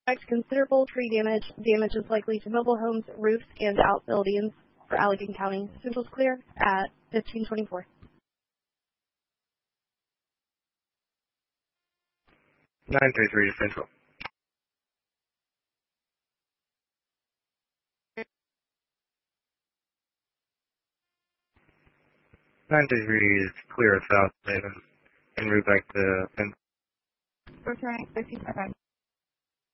Considerable tree damage. Damage is likely to mobile homes, roofs, and outbuildings for Allegheny County. Central's clear at 1524. 933 to Central. 933 is clear of South Haven en route back to Central. Returning 1555.